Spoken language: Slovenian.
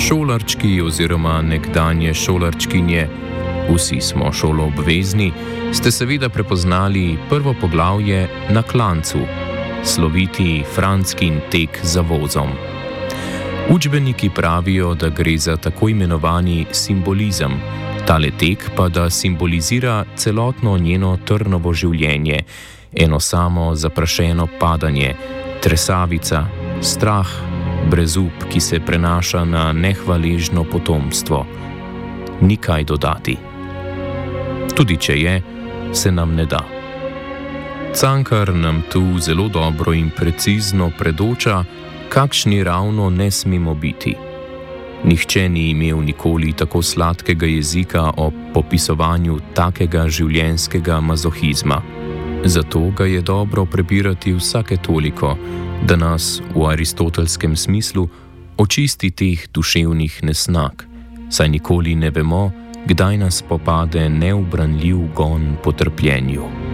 Šolarčki oziroma nekdanje šolarčkinje, vsi smo šoloobvezni, ste seveda prepoznali prvo poglavje Na klancu, sloviti Franckin tek za vozom. Učbeniki pravijo, da gre za tako imenovani simbolizem, tale tek pa da simbolizira celotno njeno Trnovo življenje, eno samo zaprašeno padanje, tresavica, strah, brezup, ki se prenaša na nehvaležno potomstvo. Ni kaj dodati. Tudi če je, se nam ne da. Cankar nam tu zelo dobro in precizno predoča, kakšni ravno ne smemo biti. Nihče ni imel nikoli tako sladkega jezika o popisovanju takega življenjskega mazohizma. Zato ga je dobro prebirati vsake toliko, da nas v aristotelskem smislu očisti teh duševnih nesnag, saj nikoli ne vemo, kdaj nas popade neubranljiv gon po trpljenju.